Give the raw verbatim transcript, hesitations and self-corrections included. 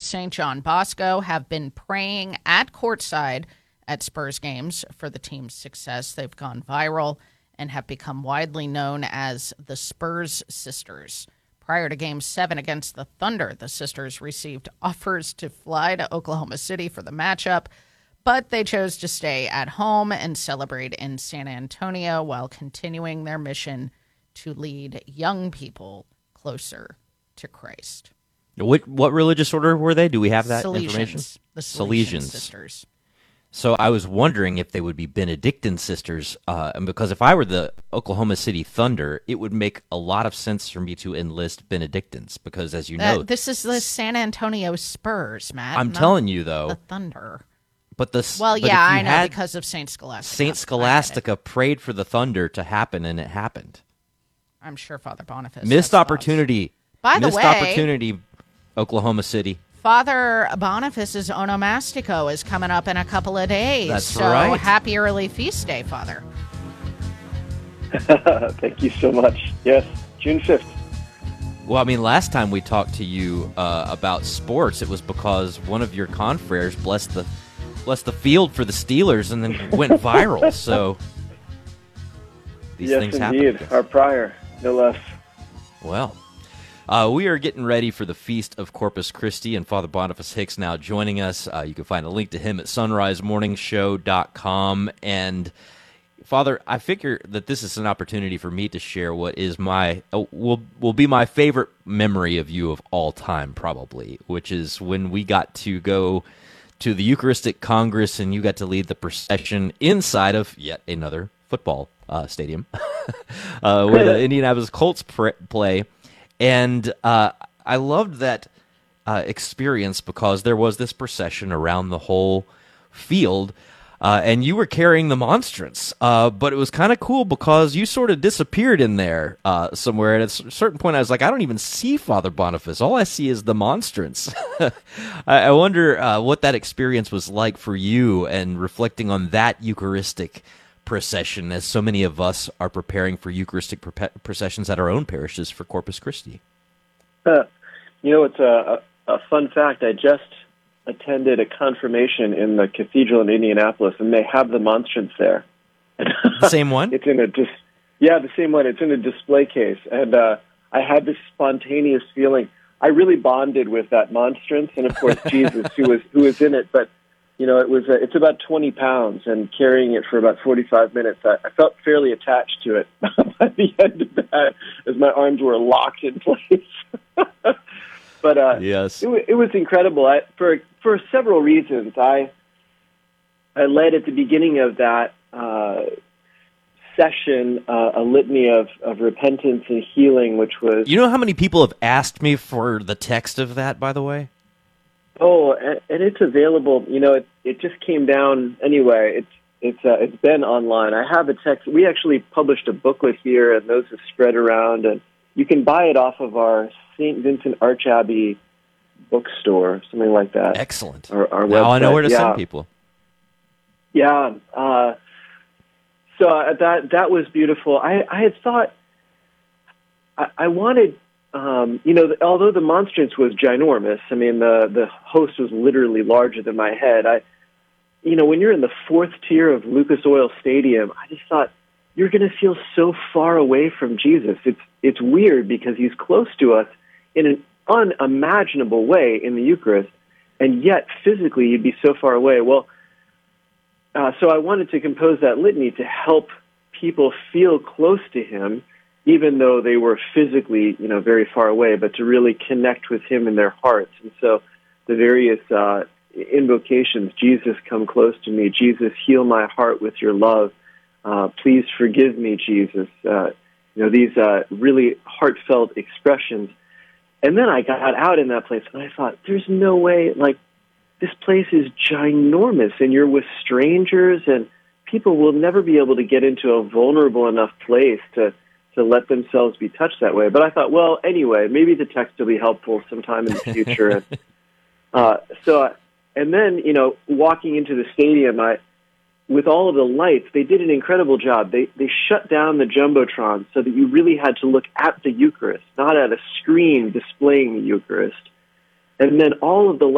Saint John Bosco have been praying at courtside at Spurs games for the team's success. They've gone viral and have become widely known as the Spurs Sisters. Prior to Game seven against the Thunder, the sisters received offers to fly to Oklahoma City for the matchup, but they chose to stay at home and celebrate in San Antonio while continuing their mission to lead young people closer to Christ. What what religious order were they? Do we have that Salesians, information? The Salesian Salesian sisters. So I was wondering if they would be Benedictine sisters, uh, and because if I were the Oklahoma City Thunder, it would make a lot of sense for me to enlist Benedictines, because as you know... Uh, this is the San Antonio Spurs, Matt. I'm telling you, though. The Thunder. But the Well, but yeah, I know, had, because of Saint Scholastica. Saint Scholastica prayed for the Thunder to happen, and it happened. I'm sure Father Boniface. Missed opportunity. By the Missed way, opportunity, Oklahoma City. Father Boniface's onomastico is coming up in a couple of days. That's so right. Happy early feast day, Father. Thank you so much. Yes, June fifth. Well, I mean, last time we talked to you uh, about sports, it was because one of your confreres blessed the blessed the field for the Steelers and then went viral. So these yes, things indeed. happen. Our prior, no less. Well, uh, we are getting ready for the Feast of Corpus Christi, and Father Boniface Hicks now joining us. Uh, you can find a link to him at sunrise morning show dot com. And Father, I figure that this is an opportunity for me to share what is my uh, will will be my favorite memory of you of all time, probably, which is when we got to go to the Eucharistic Congress and you got to lead the procession inside of yet another football uh, stadium uh, where the Indianapolis Colts pr- play. And uh, I loved that uh, experience because there was this procession around the whole field. Uh, and you were carrying the monstrance, uh, but it was kind of cool because you sort of disappeared in there uh, somewhere. And at a certain point, I was like, I don't even see Father Boniface. All I see is the monstrance. I, I wonder uh, what that experience was like for you, and reflecting on that Eucharistic procession, as so many of us are preparing for Eucharistic pre- processions at our own parishes for Corpus Christi. Uh, you know, it's a, a, a fun fact. I just attended a confirmation in the cathedral in Indianapolis, and they have the monstrance there. The same one? It's in a dis- yeah, the same one. It's in a display case, and uh, I had this spontaneous feeling. I really bonded with that monstrance, and of course Jesus, who was who was in it. But you know, it was uh, it's about twenty pounds, and carrying it for about forty-five minutes, I, I felt fairly attached to it by the end of that, as my arms were locked in place. But uh, yes, it, w- it was incredible. I, for for several reasons, I I led at the beginning of that uh, session uh, a litany of, of repentance and healing, which was you know how many people have asked me for the text of that, by the way. Oh, and, and it's available. You know, it it just came down anyway. It's it's uh, it's been online. I have a text. We actually published a booklet here, and those have spread around, and you can buy it off of our Saint Vincent Archabbey bookstore, something like that. Excellent. Our, our now website. I know where to yeah. send people. Yeah. Uh, so uh, that that was beautiful. I, I had thought I, I wanted, um, you know, although the monstrance was ginormous. I mean, the the host was literally larger than my head. I, you know, when you're in the fourth tier of Lucas Oil Stadium, I just thought, you're going to feel so far away from Jesus. It's it's weird because he's close to us in an unimaginable way in the Eucharist, and yet physically you'd be so far away. Well, uh, so I wanted to compose that litany to help people feel close to him, even though they were physically, you know, very far away, but to really connect with him in their hearts. And so the various uh, invocations: Jesus, come close to me. Jesus, heal my heart with your love. Uh, please forgive me, Jesus. Uh, you know, these uh, really heartfelt expressions. And then I got out in that place, and I thought, there's no way, like, this place is ginormous, and you're with strangers, and people will never be able to get into a vulnerable enough place to, to let themselves be touched that way. But I thought, well, anyway, maybe the text will be helpful sometime in the future. and, uh, so, and then, you know, walking into the stadium, I, with all of the lights, they did an incredible job. They they shut down the Jumbotron so that you really had to look at the Eucharist, not at a screen displaying the Eucharist. And then all of the